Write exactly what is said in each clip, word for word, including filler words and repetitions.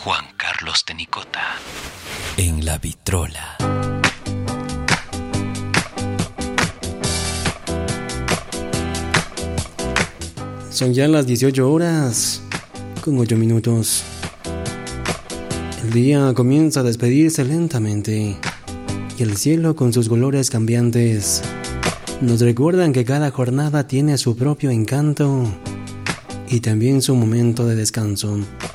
Juan Carlos Tenicota. En la vitrola. Son ya las dieciocho horas con ocho minutos. El día comienza a despedirse lentamente y el cielo con sus colores cambiantes nos recuerdan que cada jornada tiene su propio encanto y también su momento de descanso.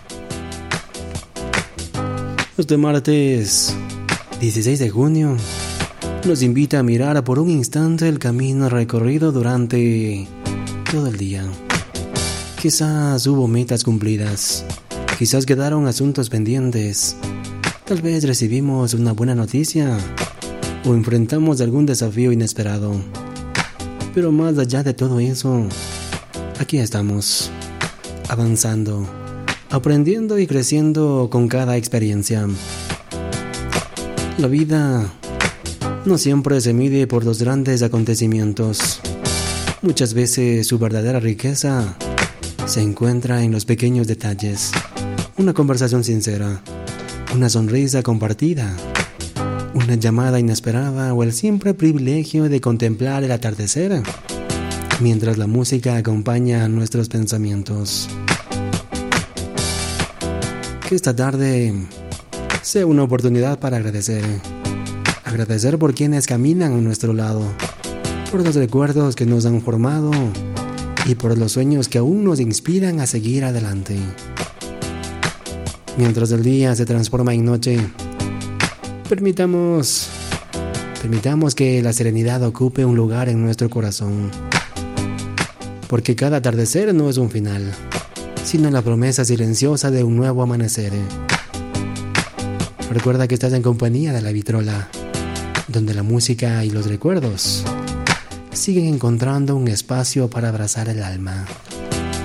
Este martes dieciséis de junio nos invita a mirar por un instante el camino recorrido durante todo el día. Quizás hubo metas cumplidas, quizás quedaron asuntos pendientes, tal vez recibimos una buena noticia o enfrentamos algún desafío inesperado. Pero más allá de todo eso, aquí estamos, avanzando, aprendiendo y creciendo con cada experiencia. La vida no siempre se mide por los grandes acontecimientos. Muchas veces su verdadera riqueza se encuentra en los pequeños detalles. Una conversación sincera, una sonrisa compartida, una llamada inesperada o el simple privilegio de contemplar el atardecer mientras la música acompaña nuestros pensamientos. Que esta tarde sea una oportunidad para agradecer. Agradecer por quienes caminan a nuestro lado, por los recuerdos que nos han formado y por los sueños que aún nos inspiran a seguir adelante. Mientras el día se transforma en noche, permitamos, permitamos que la serenidad ocupe un lugar en nuestro corazón. Porque cada atardecer no es un final, sino la promesa silenciosa de un nuevo amanecer. Recuerda que estás en compañía de la vitrola, donde la música y los recuerdos siguen encontrando un espacio para abrazar el alma.